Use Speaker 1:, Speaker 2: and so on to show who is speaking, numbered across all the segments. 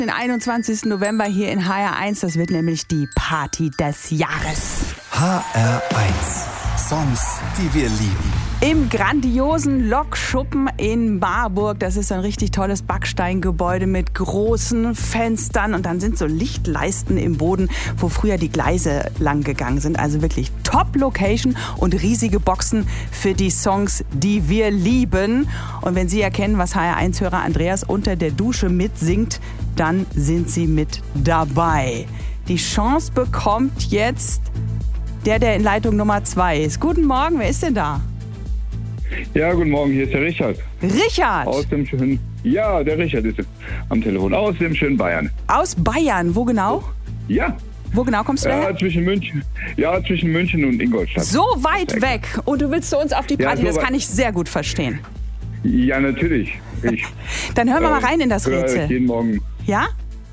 Speaker 1: Den 21. November hier in HR1. Das wird nämlich die Party des Jahres.
Speaker 2: HR1. Songs, die wir lieben.
Speaker 1: Im grandiosen Lokschuppen in Marburg. Das ist ein richtig tolles Backsteingebäude mit großen Fenstern. Und dann sind so Lichtleisten im Boden, wo früher die Gleise lang gegangen sind. Also wirklich Top-Location und riesige Boxen für die Songs, die wir lieben. Und wenn Sie erkennen, was HR1-Hörer Andreas unter der Dusche mitsingt, dann sind Sie mit dabei. Die Chance bekommt jetzt der in Leitung Nummer 2 ist. Guten Morgen, wer ist denn da?
Speaker 3: Ja, guten Morgen, hier ist der Richard.
Speaker 1: Richard?
Speaker 3: Aus dem schönen, ja, der Richard ist am Telefon, aus dem schönen Bayern.
Speaker 1: Aus Bayern, wo genau?
Speaker 3: Ja.
Speaker 1: Wo genau kommst du her?
Speaker 3: Zwischen München und Ingolstadt.
Speaker 1: So weit weg und du willst zu uns auf die Party,
Speaker 3: Ja, so
Speaker 1: das kann ich sehr gut verstehen.
Speaker 3: Ja, natürlich.
Speaker 1: Dann hören wir mal rein in das Rätsel.
Speaker 3: Jeden Morgen.
Speaker 1: Ja?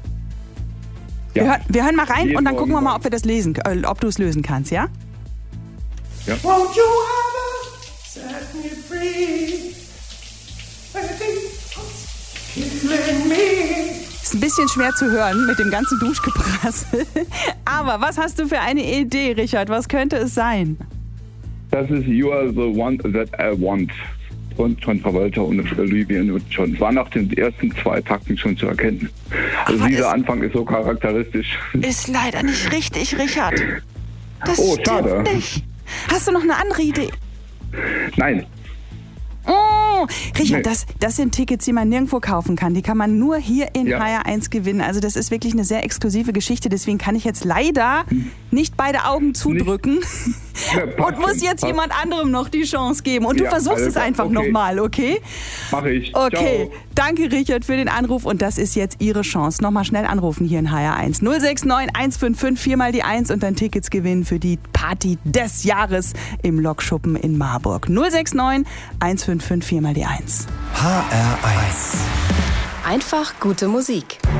Speaker 3: Ja.
Speaker 1: Wir hören mal rein
Speaker 3: Jeden
Speaker 1: und dann gucken wir
Speaker 3: Morgen.
Speaker 1: mal, ob du es lösen kannst, ja?
Speaker 3: Ja.
Speaker 4: Won't you ever set me free? Killing me.
Speaker 1: Ist ein bisschen schwer zu hören mit dem ganzen Duschgeprassel. Aber was hast du für eine Idee, Richard? Was könnte es sein?
Speaker 3: Das ist You Are the One That I Want von Travolta und Olivia Newton-John. War nach den ersten 2 Takten schon zu erkennen. Also
Speaker 1: Aber
Speaker 3: dieser Anfang ist so charakteristisch.
Speaker 1: Ist leider nicht richtig, Richard. Das
Speaker 3: Oh,
Speaker 1: stimmt
Speaker 3: schade.
Speaker 1: nicht. Hast du noch eine andere Idee?
Speaker 3: Nein.
Speaker 1: Oh, Richard,
Speaker 3: Nee.
Speaker 1: das sind Tickets, die man nirgendwo kaufen kann. Die kann man nur hier in
Speaker 3: Ja.
Speaker 1: HR1 gewinnen. Also das ist wirklich eine sehr exklusive Geschichte. Deswegen kann ich jetzt leider nicht beide Augen zudrücken
Speaker 3: Ja, passt
Speaker 1: und muss
Speaker 3: schon,
Speaker 1: jetzt
Speaker 3: passt.
Speaker 1: jemand anderem noch die Chance geben. Und du
Speaker 3: Ja,
Speaker 1: versuchst
Speaker 3: alles
Speaker 1: es
Speaker 3: klar,
Speaker 1: einfach
Speaker 3: okay.
Speaker 1: nochmal, okay?
Speaker 3: Mach ich.
Speaker 1: Okay,
Speaker 3: Ciao.
Speaker 1: danke Richard für den Anruf und das ist jetzt Ihre Chance. Nochmal schnell anrufen hier in HR1. 069 155 4 mal die 1 und dann Tickets gewinnen für die Party des Jahres im Lokschuppen in Marburg. 069 155 4 mal die 1.
Speaker 2: HR1.
Speaker 5: Einfach gute Musik.